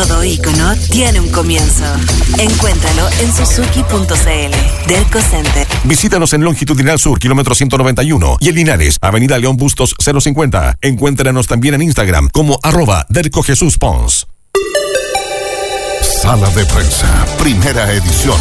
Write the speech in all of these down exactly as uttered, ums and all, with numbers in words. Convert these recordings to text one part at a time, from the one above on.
Todo ícono tiene un comienzo. Encuéntralo en suzuki punto c l. Derco Center. Visítanos en Longitudinal Sur, kilómetro ciento noventa y uno, y en Linares, Avenida León Bustos cero cincuenta. Encuéntranos también en Instagram como arroba Derco Jesús Pons. Sala de Prensa, primera edición.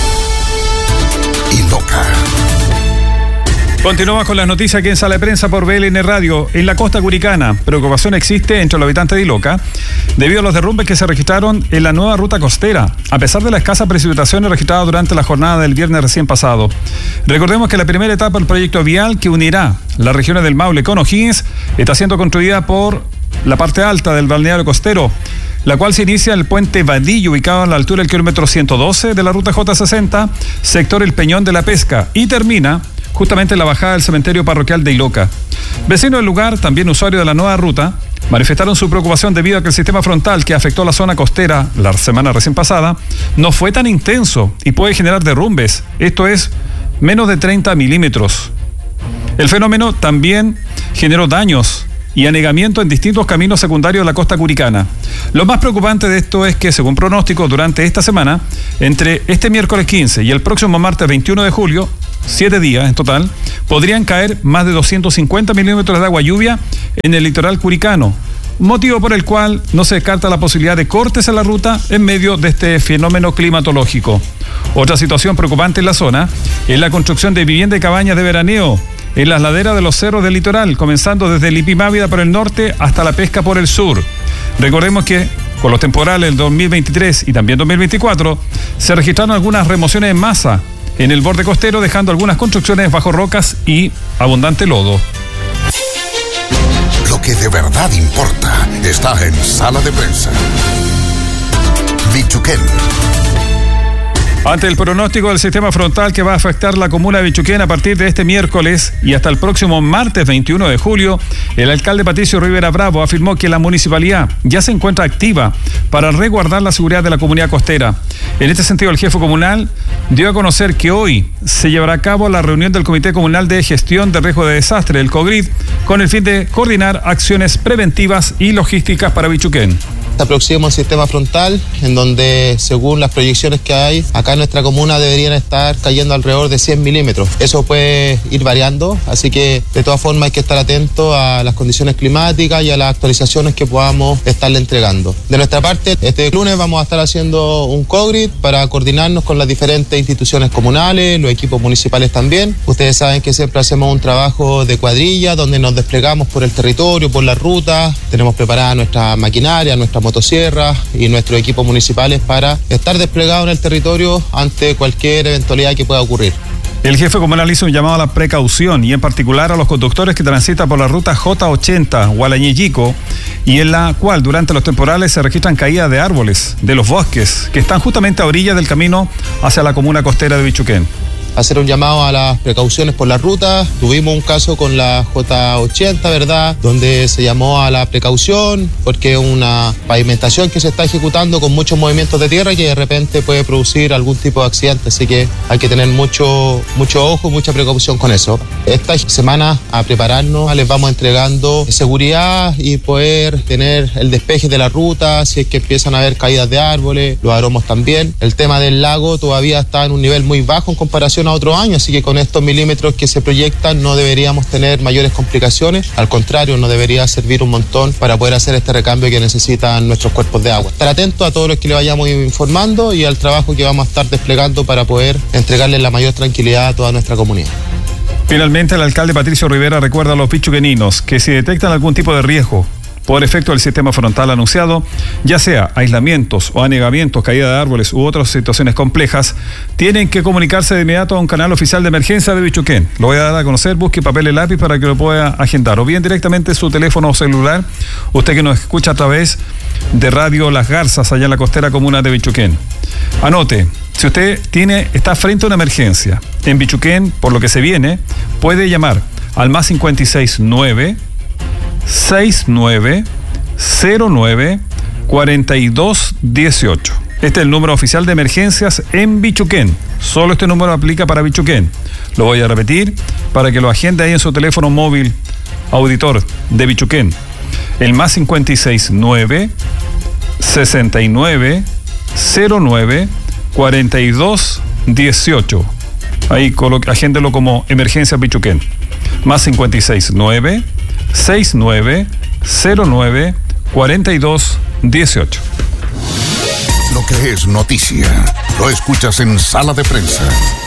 Y loca. Continuamos con las noticias aquí en Sala de Prensa por B L N Radio. En la costa curicana, preocupación existe entre los habitantes de Iloca debido a los derrumbes que se registraron en la nueva ruta costera, a pesar de la escasa precipitaciones registradas durante la jornada del viernes recién pasado. Recordemos que la primera etapa del proyecto vial que unirá las regiones del Maule con O'Higgins está siendo construida por la parte alta del balneario costero, la cual se inicia en el puente Vadillo, ubicado a la altura del kilómetro ciento doce de la ruta J sesenta, sector El Peñón de la Pesca, y termina justamente en la bajada del cementerio parroquial de Iloca. Vecinos del lugar, también usuarios de la nueva ruta, manifestaron su preocupación debido a que el sistema frontal que afectó la zona costera la semana recién pasada no fue tan intenso y puede generar derrumbes, esto es, menos de treinta milímetros. El fenómeno también generó daños y anegamiento en distintos caminos secundarios de la costa curicana. Lo más preocupante de esto es que, según pronóstico, durante esta semana, entre este miércoles quince y el próximo martes veintiuno de julio, siete días en total, podrían caer más de doscientos cincuenta milímetros de agua lluvia en el litoral curicano, motivo por el cual no se descarta la posibilidad de cortes en la ruta en medio de este fenómeno climatológico. Otra situación preocupante en la zona es la construcción de viviendas y cabañas de veraneo en las laderas de los cerros del litoral, comenzando desde Lipimávida por el norte hasta La Pesca por el sur. Recordemos que con los temporales del dos mil veintitrés y también dos mil veinticuatro se registraron algunas remociones en masa en el borde costero, dejando algunas construcciones bajo rocas y abundante lodo. Lo que de verdad importa está en Sala de Prensa. Bichuquén. Ante el pronóstico del sistema frontal que va a afectar la comuna de Bichuquén a partir de este miércoles y hasta el próximo martes veintiuno de julio, el alcalde Patricio Rivera Bravo afirmó que la municipalidad ya se encuentra activa para resguardar la seguridad de la comunidad costera. En este sentido, el jefe comunal dio a conocer que hoy se llevará a cabo la reunión del Comité Comunal de Gestión de Riesgo de Desastre, el COGRID, con el fin de coordinar acciones preventivas y logísticas para Bichuquén. Se aproxima un sistema frontal en donde, según las proyecciones que hay, acá en nuestra comuna deberían estar cayendo alrededor de cien milímetros. Eso puede ir variando, así que de todas formas hay que estar atentos a las condiciones climáticas y a las actualizaciones que podamos estarle entregando. De nuestra parte, este lunes vamos a estar haciendo un COGRID para coordinarnos con las diferentes instituciones comunales, los equipos municipales también. Ustedes saben que siempre hacemos un trabajo de cuadrilla donde nos desplegamos por el territorio, por las rutas, tenemos preparada nuestra maquinaria, nuestra motosierras y nuestros equipos municipales para estar desplegados en el territorio ante cualquier eventualidad que pueda ocurrir. El jefe comunal hizo un llamado a la precaución y en particular a los conductores que transitan por la ruta J ochenta Gualañillico, y en la cual durante los temporales se registran caídas de árboles de los bosques que están justamente a orillas del camino hacia la comuna costera de Bichuquén. Hacer un llamado a las precauciones por la ruta. Tuvimos un caso con la J ochenta, ¿verdad?, donde se llamó a la precaución porque es una pavimentación que se está ejecutando con muchos movimientos de tierra y que de repente puede producir algún tipo de accidente, así que hay que tener mucho, mucho ojo, mucha precaución con eso. Esta semana a prepararnos, les vamos entregando seguridad y poder tener el despeje de la ruta si es que empiezan a haber caídas de árboles, los aromos también. El tema del lago todavía está en un nivel muy bajo en comparación a otro año, así que con estos milímetros que se proyectan no deberíamos tener mayores complicaciones, al contrario, nos debería servir un montón para poder hacer este recambio que necesitan nuestros cuerpos de agua. Estar atentos a todos los que le vayamos informando y al trabajo que vamos a estar desplegando para poder entregarles la mayor tranquilidad a toda nuestra comunidad. Finalmente, el alcalde Patricio Rivera recuerda a los bichuqueninos que si detectan algún tipo de riesgo por efecto del sistema frontal anunciado, ya sea aislamientos o anegamientos, caída de árboles u otras situaciones complejas, tienen que comunicarse de inmediato a un canal oficial de emergencia de Bichuquén. Lo voy a dar a conocer, busque papel y lápiz para que lo pueda agendar, o bien directamente su teléfono celular, usted que nos escucha a través de Radio Las Garzas, allá en la costera comuna de Bichuquén. Anote, si usted tiene, está frente a una emergencia en Bichuquén, por lo que se viene, puede llamar al más cincuenta y seis nueve sesenta y nueve cero nueve cuarenta y dos dieciocho. Este es el número oficial de emergencias en Bichuquén. Solo este número aplica para Bichuquén. Lo voy a repetir para que lo agende ahí en su teléfono móvil, auditor de Bichuquén. El más cincuenta y seis nueve sesenta y nueve, cero nueve, cuarenta y dos, dieciocho. Ahí agéndelo como emergencia Pichuquén. Más cincuenta y seis, nueve, sesenta y nueve, cero nueve, cuarenta y dos, dieciocho. Lo que es noticia, lo escuchas en Sala de Prensa.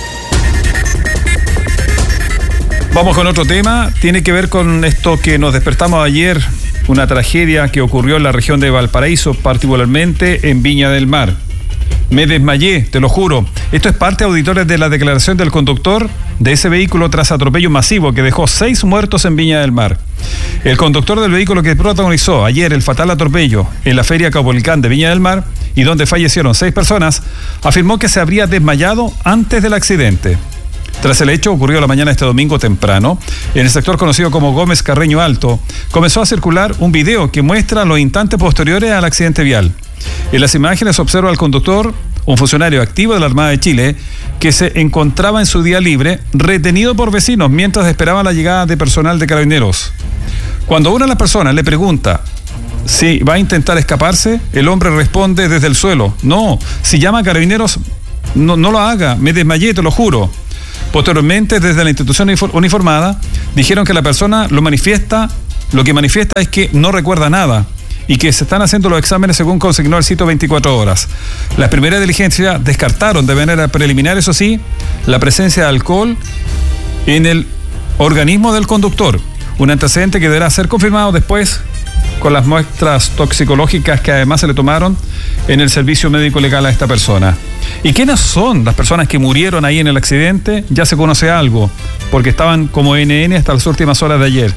Vamos con otro tema, tiene que ver con esto que nos despertamos ayer, una tragedia que ocurrió en la región de Valparaíso, particularmente en Viña del Mar. Me desmayé, te lo juro. Esto es parte, auditores, de la declaración del conductor de ese vehículo tras atropello masivo que dejó seis muertos en Viña del Mar. El conductor del vehículo que protagonizó ayer el fatal atropello en la Feria Caupolicán de Viña del Mar y donde fallecieron seis personas, afirmó que se habría desmayado antes del accidente. Tras el hecho, ocurrido la mañana de este domingo temprano, en el sector conocido como Gómez Carreño Alto, comenzó a circular un video que muestra los instantes posteriores al accidente vial. En las imágenes se observa al conductor, un funcionario activo de la Armada de Chile, que se encontraba en su día libre, retenido por vecinos mientras esperaba la llegada de personal de Carabineros. Cuando una de las personas le pregunta si va a intentar escaparse, el hombre responde desde el suelo: no, si llama a Carabineros, no, no lo haga, me desmayé, te lo juro. Posteriormente, desde la institución uniformada, dijeron que la persona lo manifiesta, lo que manifiesta es que no recuerda nada y que se están haciendo los exámenes según consignó el sitio veinticuatro horas. Las primeras diligencias descartaron de manera preliminar, eso sí, la presencia de alcohol en el organismo del conductor, un antecedente que deberá ser confirmado después con las muestras toxicológicas que además se le tomaron en el servicio médico legal a esta persona. ¿Y quiénes son las personas que murieron ahí en el accidente? Ya se conoce algo, porque estaban como N N hasta las últimas horas de ayer.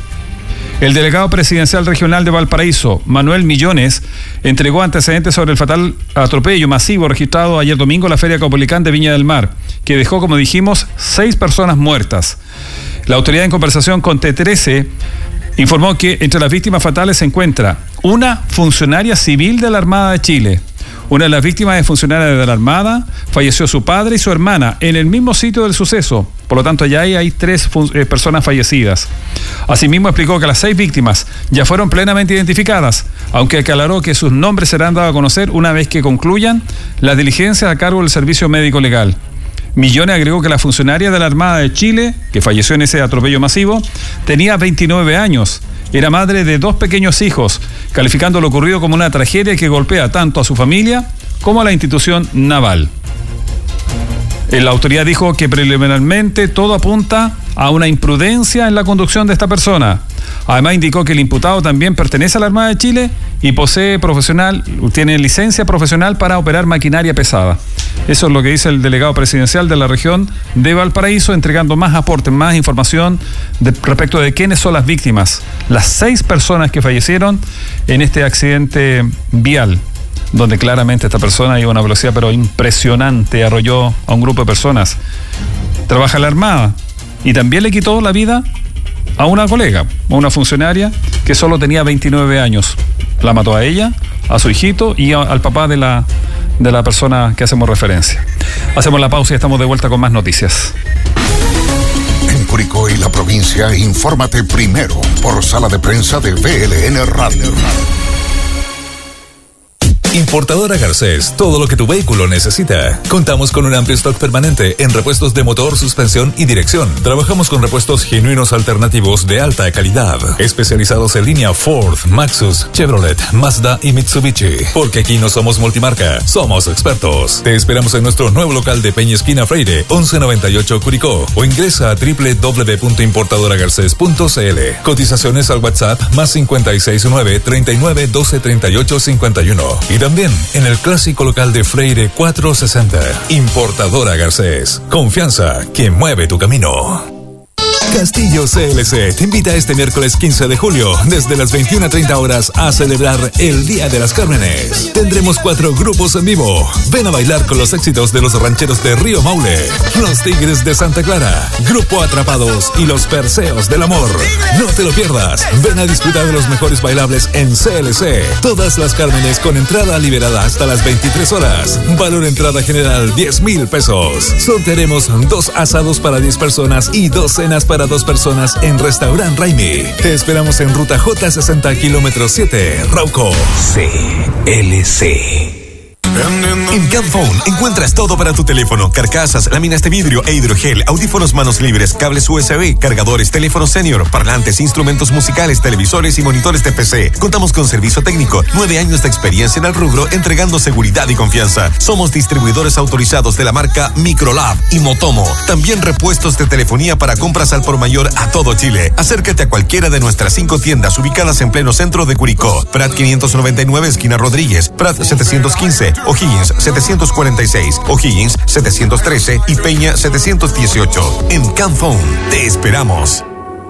El delegado presidencial regional de Valparaíso, Manuel Millones, entregó antecedentes sobre el fatal atropello masivo registrado ayer domingo en la Feria Caupolicán de Viña del Mar, que dejó, como dijimos, seis personas muertas. La autoridad, en conversación con T trece, informó que entre las víctimas fatales se encuentra una funcionaria civil de la Armada de Chile. Una de las víctimas es funcionaria de la Armada, falleció su padre y su hermana en el mismo sitio del suceso. Por lo tanto, ya hay, hay tres fun- eh, personas fallecidas. Asimismo, explicó que las seis víctimas ya fueron plenamente identificadas, aunque aclaró que sus nombres serán dados a conocer una vez que concluyan las diligencias a cargo del Servicio Médico Legal. Millones agregó que la funcionaria de la Armada de Chile, que falleció en ese atropello masivo, tenía veintinueve años. Era madre de dos pequeños hijos, calificando lo ocurrido como una tragedia que golpea tanto a su familia como a la institución naval. La autoridad dijo que preliminarmente todo apunta a una imprudencia en la conducción de esta persona. Además, indicó que el imputado también pertenece a la Armada de Chile y posee profesional, tiene licencia profesional para operar maquinaria pesada. Eso es lo que dice el delegado presidencial de la región de Valparaíso, entregando más aportes, más información de, respecto de quiénes son las víctimas, las seis personas que fallecieron en este accidente vial, donde claramente esta persona iba a una velocidad pero impresionante, arrolló a un grupo de personas. Trabaja en la Armada y también le quitó la vida a una colega, a una funcionaria que solo tenía veintinueve años. La mató a ella, a su hijito y a, al papá de la, de la persona que hacemos referencia. Hacemos la pausa y estamos de vuelta con más noticias. En Curicó y la provincia, infórmate primero por Sala de Prensa de V L N Radio. Importadora Garcés, todo lo que tu vehículo necesita. Contamos con un amplio stock permanente en repuestos de motor, suspensión y dirección. Trabajamos con repuestos genuinos alternativos de alta calidad, especializados en línea Ford, Maxus, Chevrolet, Mazda y Mitsubishi. Porque aquí no somos multimarca, somos expertos. Te esperamos en nuestro nuevo local de Peña Esquina Freire, once noventa y ocho Curicó, o ingresa a doble u doble u doble u punto importadora garcés punto c l. Cotizaciones al WhatsApp más cincuenta y seis nueve, treinta y nueve, doce, treinta y ocho, cincuenta y uno. Y también en el clásico local de Freire cuatrocientos sesenta. Importadora Garcés. Confianza que mueve tu camino. Castillo C L C te invita este miércoles quince de julio desde las veintiuna treinta horas a celebrar el Día de las Cármenes. Tendremos cuatro grupos en vivo. Ven a bailar con los éxitos de los rancheros de Río Maule, los Tigres de Santa Clara, Grupo Atrapados y los Perseos del Amor. No te lo pierdas. Ven a disfrutar de los mejores bailables en C L C. Todas las Cármenes con entrada liberada hasta las veintitrés horas. Valor entrada general diez mil pesos. Sortearemos dos asados para diez personas y dos cenas para para dos personas en Restaurant Raimi. Te esperamos en Ruta J sesenta, kilómetro siete, Rauco. C L C. En Camphone encuentras todo para tu teléfono: carcasas, láminas de vidrio e hidrogel, audífonos manos libres, cables U S B, cargadores, teléfonos senior, parlantes, instrumentos musicales, televisores y monitores de P C. Contamos con servicio técnico, nueve años de experiencia en el rubro, entregando seguridad y confianza. Somos distribuidores autorizados de la marca Microlab y Motomo. También repuestos de telefonía para compras al por mayor a todo Chile. Acércate a cualquiera de nuestras cinco tiendas ubicadas en pleno centro de Curicó: Prat quinientos noventa y nueve, esquina Rodríguez; Prat setecientos quince, O'Higgins setecientos cuarenta y seis, O'Higgins setecientos trece y Peña setecientos dieciocho. En Camphone te esperamos.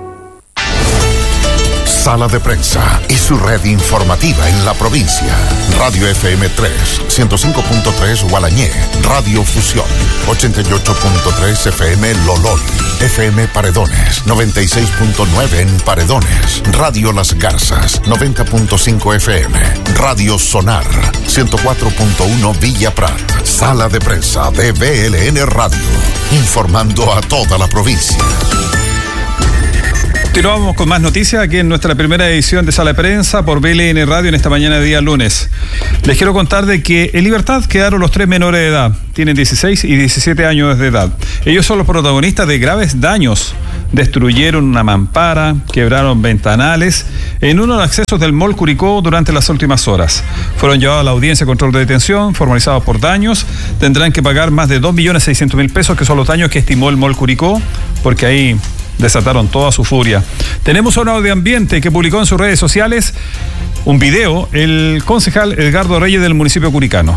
Sala de Prensa y su red informativa en la provincia. Radio F M tres, ciento cinco punto tres Gualañé. Radio Fusión, ochenta y ocho punto tres F M Lolol. F M Paredones, noventa y seis punto nueve en Paredones. Radio Las Garzas, noventa punto cinco F M. Radio Sonar, ciento cuatro punto uno Villa Prat. Sala de Prensa de B L N Radio, informando a toda la provincia. Continuamos con más noticias aquí en nuestra primera edición de Sala de Prensa por B L N Radio en esta mañana de día lunes. Les quiero contar de que en libertad quedaron los tres menores de edad. Tienen dieciséis y diecisiete años de edad. Ellos son los protagonistas de graves daños. Destruyeron una mampara, quebraron ventanales en uno de los accesos del Mall Curicó durante las últimas horas. Fueron llevados a la audiencia de control de detención, formalizados por daños. Tendrán que pagar más de dos millones seiscientos mil pesos, que son los daños que estimó el Mall Curicó, porque ahí desataron toda su furia. Tenemos un audio ambiente que publicó en sus redes sociales un video el concejal Edgardo Reyes del municipio curicano.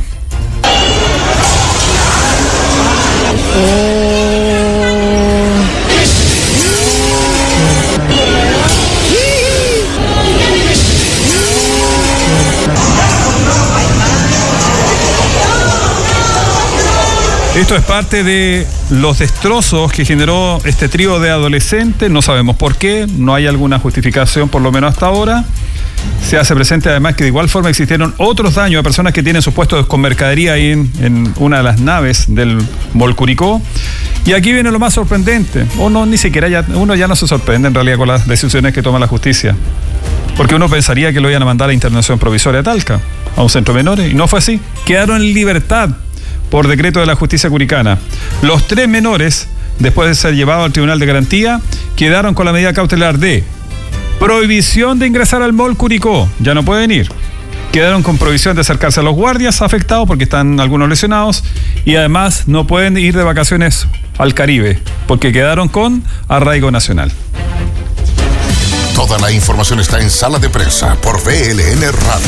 Esto es parte de los destrozos que generó este trío de adolescentes. No sabemos por qué, no hay alguna justificación, por lo menos hasta ahora. Se hace presente además que de igual forma existieron otros daños a personas que tienen sus puestos con mercadería ahí en, en una de las naves del Mall Curicó. Y aquí viene lo más sorprendente. Uno ni siquiera ya, uno ya no se sorprende en realidad con las decisiones que toma la justicia. Porque uno pensaría que lo iban a mandar a internación provisoria a Talca, a un centro de menores, y no fue así. Quedaron en libertad por decreto de la justicia curicana. Los tres menores, después de ser llevados al Tribunal de Garantía, quedaron con la medida cautelar de prohibición de ingresar al Mall Curicó, ya no pueden ir. Quedaron con prohibición de acercarse a los guardias afectados porque están algunos lesionados, y además no pueden ir de vacaciones al Caribe porque quedaron con arraigo nacional. Toda la información está en Sala de Prensa por B L N Radio.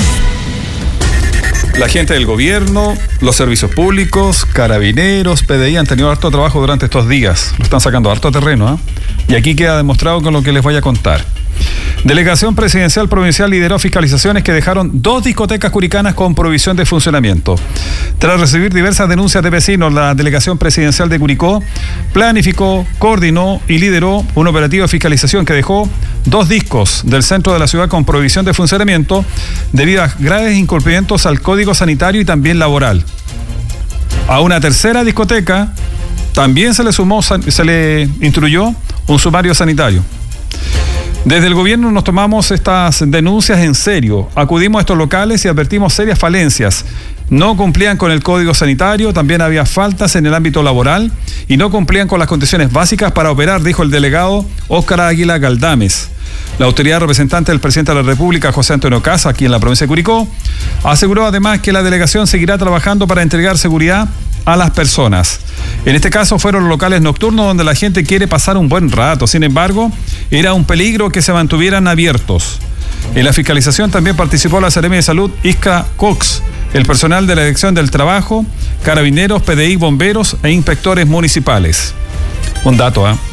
La gente del gobierno, los servicios públicos, carabineros, P D I han tenido harto trabajo durante estos días. Lo están sacando harto terreno, ¿eh? Y aquí queda demostrado con lo que les voy a contar. Delegación Presidencial Provincial lideró fiscalizaciones que dejaron dos discotecas curicanas con prohibición de funcionamiento. Tras recibir diversas denuncias de vecinos, la Delegación Presidencial de Curicó planificó, coordinó y lideró un operativo de fiscalización que dejó dos discos del centro de la ciudad con prohibición de funcionamiento debido a graves incumplimientos al Código Sanitario y también laboral. A una tercera discoteca también se le sumó, se le instruyó un sumario sanitario. Desde el gobierno nos tomamos estas denuncias en serio. Acudimos a estos locales y advertimos serias falencias. No cumplían con el código sanitario, también había faltas en el ámbito laboral y no cumplían con las condiciones básicas para operar, dijo el delegado Óscar Águila Galdames. La autoridad representante del presidente de la República, José Antonio Casa, aquí en la provincia de Curicó, aseguró además que la delegación seguirá trabajando para entregar seguridad a las personas. En este caso fueron los locales nocturnos donde la gente quiere pasar un buen rato. Sin embargo, era un peligro que se mantuvieran abiertos. En la fiscalización también participó la Seremi de Salud, Isca Cox, el personal de la Dirección del Trabajo, carabineros, P D I, bomberos e inspectores municipales. Un dato, ¿eh?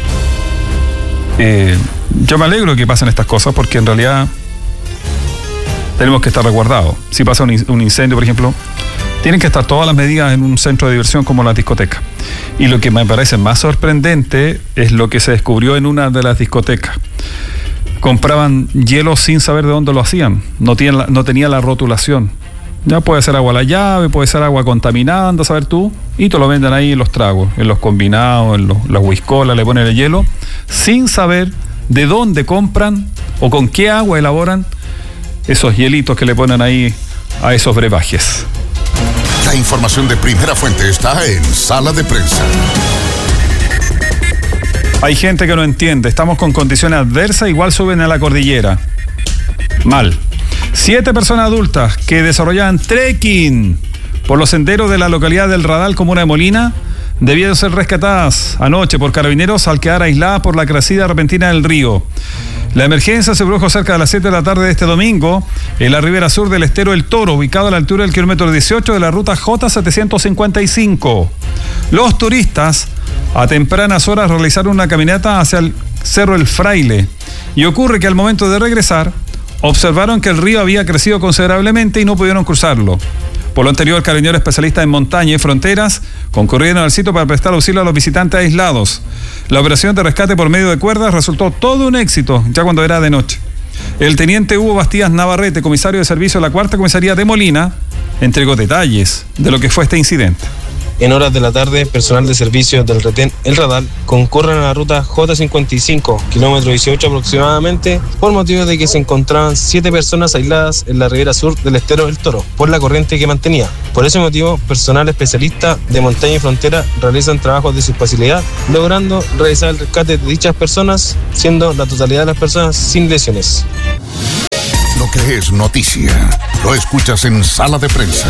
Eh, yo me alegro de que pasen estas cosas porque en realidad tenemos que estar resguardados. Si pasa un, un incendio, por ejemplo, tienen que estar todas las medidas en un centro de diversión como la discoteca. Y lo que me parece más sorprendente es lo que se descubrió en una de las discotecas. Compraban hielo sin saber de dónde lo hacían. No, tienen la, no tenía la rotulación. Ya puede ser agua a la llave, puede ser agua contaminada, anda a saber tú, y te lo venden ahí en los tragos, en los combinados, en los, las whiskolas, le ponen el hielo, sin saber de dónde compran o con qué agua elaboran esos hielitos que le ponen ahí a esos brebajes. La información de primera fuente está en Sala de Prensa. Hay gente que no entiende, estamos con condiciones adversas, igual suben a la cordillera. Mal. Siete personas adultas que desarrollaban trekking por los senderos de la localidad del Radal, comuna de Molina, debieron ser rescatadas anoche por carabineros al quedar aisladas por la crecida repentina del río. La emergencia se produjo cerca de las siete de la tarde de este domingo en la ribera sur del estero El Toro, ubicado a la altura del kilómetro dieciocho de la ruta J setecientos cincuenta y cinco. Los turistas a tempranas horas realizaron una caminata hacia el Cerro El Fraile y ocurre que al momento de regresar observaron que el río había crecido considerablemente y no pudieron cruzarlo. Por lo anterior, carabineros especialistas en montaña y fronteras concurrieron al sitio para prestar auxilio a los visitantes aislados. La operación de rescate por medio de cuerdas resultó todo un éxito, ya cuando era de noche. El teniente Hugo Bastías Navarrete, comisario de servicio de la cuarta comisaría de Molina, entregó detalles de lo que fue este incidente. En horas de la tarde, personal de servicio del retén El Radal concurren a la ruta J cincuenta y cinco, kilómetro dieciocho aproximadamente, por motivo de que se encontraban siete personas aisladas en la ribera sur del estero El Toro, por la corriente que mantenía. Por ese motivo, personal especialista de montaña y frontera realizan trabajos de su especialidad, logrando realizar el rescate de dichas personas, siendo la totalidad de las personas sin lesiones. Lo que es noticia, lo escuchas en Sala de Prensa.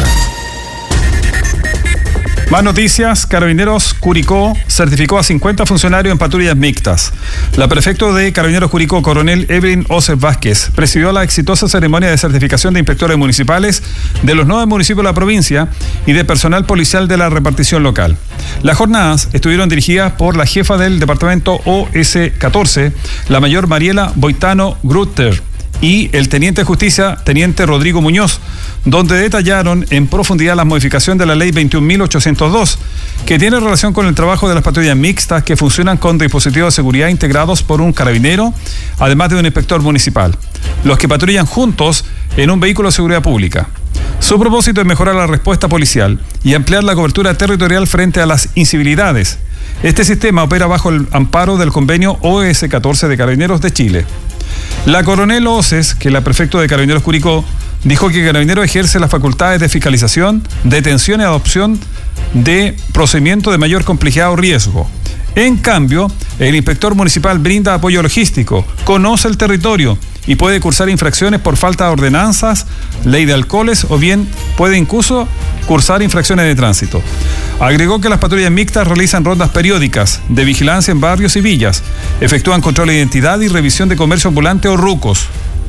Más noticias. Carabineros Curicó certificó a cincuenta funcionarios en patrullas mixtas. La prefecto de Carabineros Curicó, coronel Evelyn Oces Vázquez, presidió la exitosa ceremonia de certificación de inspectores municipales de los nueve municipios de la provincia y de personal policial de la repartición local. Las jornadas estuvieron dirigidas por la jefa del departamento O S catorce, la mayor Mariela Boitano Grutter, y el teniente de justicia, teniente Rodrigo Muñoz, donde detallaron en profundidad la modificación de la ley veintiún mil ochocientos dos, que tiene relación con el trabajo de las patrullas mixtas que funcionan con dispositivos de seguridad integrados por un carabinero, además de un inspector municipal, los que patrullan juntos en un vehículo de seguridad pública. Su propósito es mejorar la respuesta policial y ampliar la cobertura territorial frente a las incivilidades. Este sistema opera bajo el amparo del convenio O S catorce de Carabineros de Chile. La coronel Oces, que es la prefecto de Carabineros Curicó, dijo que Carabineros ejerce las facultades de fiscalización, detención y adopción de procedimientos de mayor complejidad o riesgo. En cambio, el inspector municipal brinda apoyo logístico, conoce el territorio y puede cursar infracciones por falta de ordenanzas, ley de alcoholes o bien puede incluso cursar infracciones de tránsito. Agregó que las patrullas mixtas realizan rondas periódicas de vigilancia en barrios y villas, efectúan control de identidad y revisión de comercio ambulante o rucos.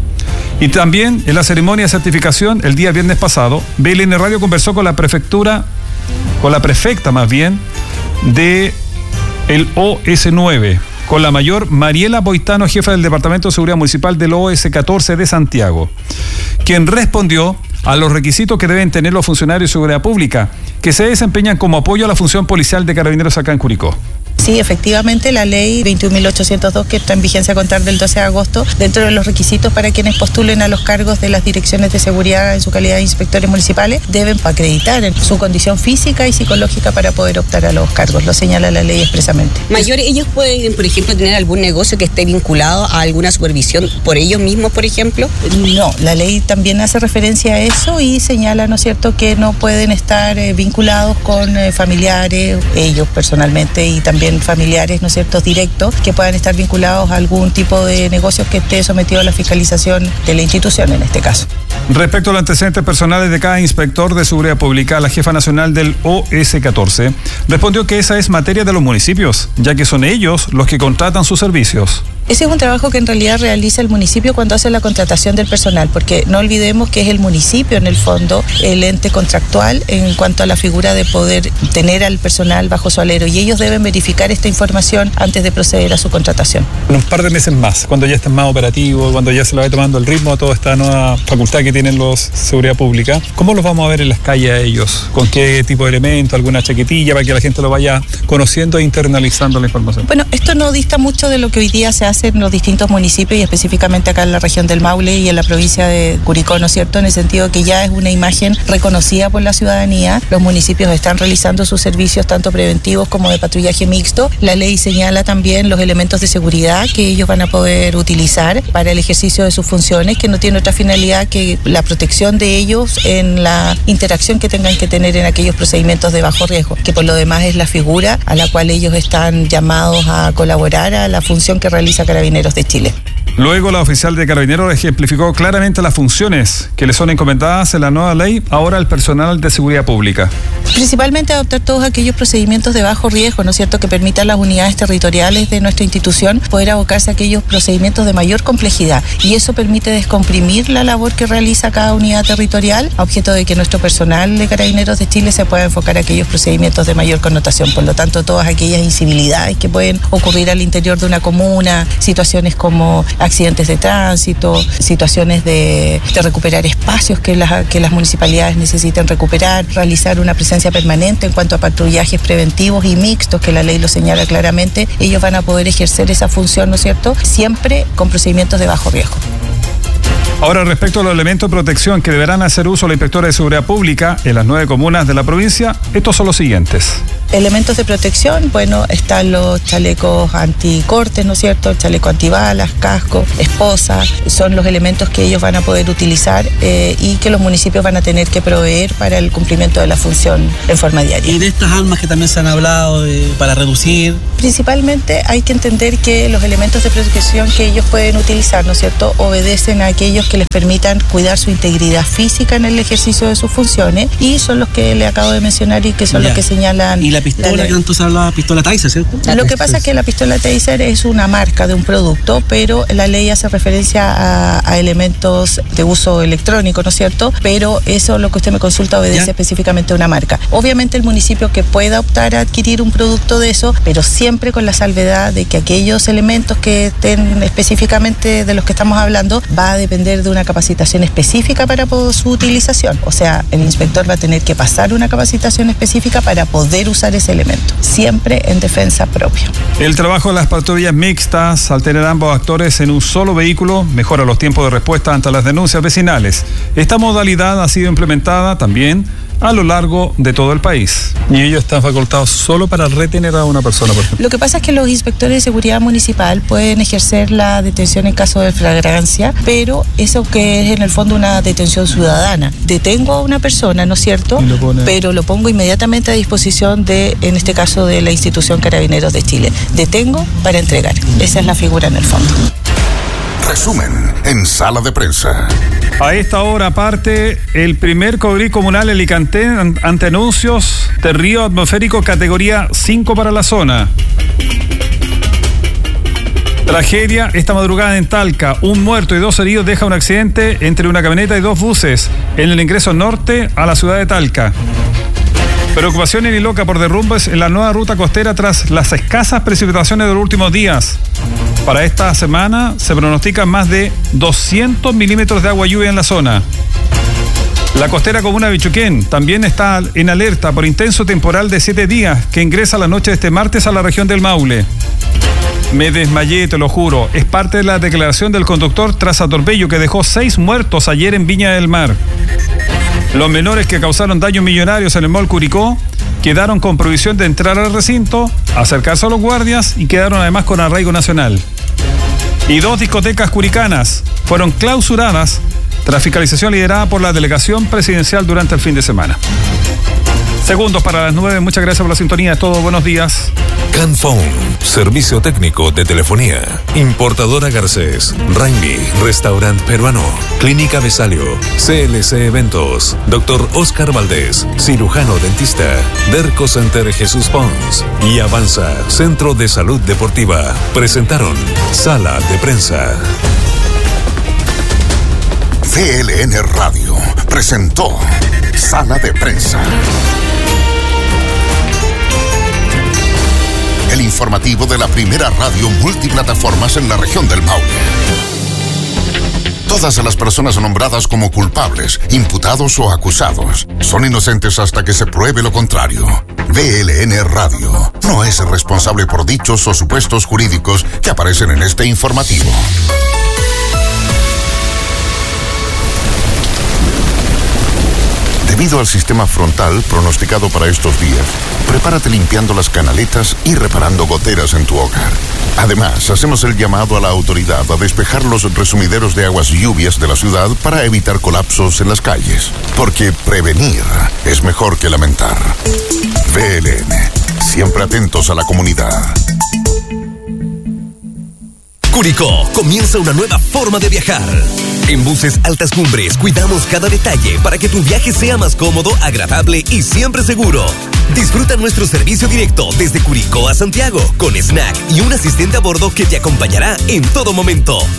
Y también en la ceremonia de certificación el día viernes pasado, B L N Radio conversó con la prefectura, con la prefecta más bien, de el O S nueve, con la mayor Mariela Boitano, jefa del Departamento de Seguridad Municipal del O S catorce de Santiago, quien respondió a los requisitos que deben tener los funcionarios de seguridad pública que se desempeñan como apoyo a la función policial de Carabineros acá en Curicó. Sí, efectivamente, la ley veintiún mil ochocientos dos, que está en vigencia a contar del doce de agosto, dentro de los requisitos para quienes postulen a los cargos de las direcciones de seguridad en su calidad de inspectores municipales, deben acreditar su condición física y psicológica para poder optar a los cargos, lo señala la ley expresamente. Mayor, ellos pueden, por ejemplo, tener algún negocio que esté vinculado a alguna supervisión por ellos mismos, por ejemplo. No, la ley también hace referencia a eso y señala, ¿no es cierto?, que no pueden estar eh, vinculados con eh, familiares, ellos personalmente, y también familiares, ¿no es cierto?, directos, que puedan estar vinculados a algún tipo de negocios que esté sometido a la fiscalización de la institución en este caso. Respecto a los antecedentes personales de cada inspector de seguridad pública, la jefa nacional del O S catorce respondió que esa es materia de los municipios, ya que son ellos los que contratan sus servicios. Ese es un trabajo que en realidad realiza el municipio cuando hace la contratación del personal, porque no olvidemos que es el municipio en el fondo el ente contractual en cuanto a la figura de poder tener al personal bajo su alero, y ellos deben verificar verificar esta información antes de proceder a su contratación. En un par de meses más, cuando ya estén más operativos, cuando ya se le vaya tomando el ritmo a toda esta nueva facultad que tienen los seguridad pública, ¿cómo los vamos a ver en las calles a ellos? ¿Con qué tipo de elemento? ¿Alguna chaquetilla para que la gente lo vaya conociendo e internalizando la información? Bueno, esto no dista mucho de lo que hoy día se hace en los distintos municipios y específicamente acá en la región del Maule y en la provincia de Curicó, ¿no es cierto? En el sentido que ya es una imagen reconocida por la ciudadanía. Los municipios están realizando sus servicios tanto preventivos como de patrullaje mixto. La ley señala también los elementos de seguridad que ellos van a poder utilizar para el ejercicio de sus funciones, que no tiene otra finalidad que la protección de ellos en la interacción que tengan que tener en aquellos procedimientos de bajo riesgo, que por lo demás es la figura a la cual ellos están llamados a colaborar a la función que realiza Carabineros de Chile. Luego, la oficial de Carabineros ejemplificó claramente las funciones que le son encomendadas en la nueva ley ahora al personal de seguridad pública. Principalmente adoptar todos aquellos procedimientos de bajo riesgo, ¿no es cierto?, que permitan a las unidades territoriales de nuestra institución poder abocarse a aquellos procedimientos de mayor complejidad. Y eso permite descomprimir la labor que realiza cada unidad territorial, a objeto de que nuestro personal de Carabineros de Chile se pueda enfocar a aquellos procedimientos de mayor connotación. Por lo tanto, todas aquellas incivilidades que pueden ocurrir al interior de una comuna, situaciones como accidentes de tránsito, situaciones de, de recuperar espacios que las, que las municipalidades necesitan recuperar, realizar una presencia permanente en cuanto a patrullajes preventivos y mixtos, que la ley lo señala claramente, ellos van a poder ejercer esa función, ¿no es cierto?, siempre con procedimientos de bajo riesgo. Ahora, respecto a los elementos de protección que deberán hacer uso los inspectores de seguridad pública en las nueve comunas de la provincia, estos son los siguientes. Elementos de protección, bueno, están los chalecos anticortes, ¿no es cierto?, el chaleco antibalas, casco, esposa, son los elementos que ellos van a poder utilizar eh, y que los municipios van a tener que proveer para el cumplimiento de la función en forma diaria. Y de estas armas que también se han hablado de, para reducir. Principalmente hay que entender que los elementos de protección que ellos pueden utilizar, ¿no es cierto?, obedecen a aquellos que les permitan cuidar su integridad física en el ejercicio de sus funciones y son los que le acabo de mencionar y que son ya. los que señalan. Y la pistola la que tanto se habla, pistola Taser, ¿cierto? Lo que pasa es que la pistola Taser es una marca de un producto, pero la ley hace referencia a, a elementos de uso electrónico, ¿no es cierto? Pero eso, lo que usted me consulta, obedece ¿Ya? específicamente a una marca. Obviamente el municipio que pueda optar a adquirir un producto de eso, pero siempre con la salvedad de que aquellos elementos que estén específicamente de los que estamos hablando va a depender de una capacitación específica para su utilización. O sea, el inspector va a tener que pasar una capacitación específica para poder usar ese elemento, siempre en defensa propia. El trabajo de las patrullas mixtas, al tener ambos actores en un solo vehículo, mejora los tiempos de respuesta ante las denuncias vecinales. Esta modalidad ha sido implementada también a lo largo de todo el país. Y ellos están facultados solo para retener a una persona, por ejemplo. Lo que pasa es que los inspectores de seguridad municipal pueden ejercer la detención en caso de flagrancia, pero eso que es en el fondo una detención ciudadana. Detengo a una persona, ¿no es cierto? Lo pone... Pero lo pongo inmediatamente a disposición de, en este caso, de la institución Carabineros de Chile. Detengo para entregar. Esa es la figura en el fondo. Resumen en Sala de Prensa. A esta hora parte el primer Codri comunal Alicante ante anuncios de río atmosférico categoría cinco para la zona. Tragedia esta madrugada en Talca. Un muerto y dos heridos deja un accidente entre una camioneta y dos buses en el ingreso norte a la ciudad de Talca. Preocupación en Iloca por derrumbes en la nueva ruta costera tras las escasas precipitaciones de los últimos días. Para esta semana se pronostican más de doscientos milímetros de agua lluvia en la zona. La costera comuna de Bichuquén también está en alerta por intenso temporal de siete días que ingresa la noche de este martes a la región del Maule. Me desmayé, te lo juro. Es parte de la declaración del conductor tras atropello que dejó seis muertos ayer en Viña del Mar. Los menores que causaron daños millonarios en el Mall Curicó quedaron con prohibición de entrar al recinto, acercarse a los guardias y quedaron además con arraigo nacional. Y dos discotecas curicanas fueron clausuradas tras fiscalización liderada por la delegación presidencial durante el fin de semana. Segundos para las nueve. Muchas gracias por la sintonía. Es todo. Buenos días. Canphone, servicio técnico de telefonía. Importadora Garcés, Raimi, Restaurant Peruano, Clínica Besalio, C L C Eventos, Doctor Oscar Valdés, cirujano dentista, Derco Center Jesús Pons y Avanza, Centro de Salud Deportiva. Presentaron Sala de Prensa. C L N Radio presentó Sala de Prensa. El informativo de la primera radio multiplataformas en la región del Maule. Todas las personas nombradas como culpables, imputados o acusados son inocentes hasta que se pruebe lo contrario. V L N Radio no es responsable por dichos o supuestos jurídicos que aparecen en este informativo. Debido al sistema frontal pronosticado para estos días, prepárate limpiando las canaletas y reparando goteras en tu hogar. Además, hacemos el llamado a la autoridad a despejar los resumideros de aguas lluvias de la ciudad para evitar colapsos en las calles. Porque prevenir es mejor que lamentar. V L N, siempre atentos a la comunidad. Curicó comienza una nueva forma de viajar. En Buses Altas Cumbres cuidamos cada detalle para que tu viaje sea más cómodo, agradable y siempre seguro. Disfruta nuestro servicio directo desde Curicó a Santiago, con snack y un asistente a bordo que te acompañará en todo momento.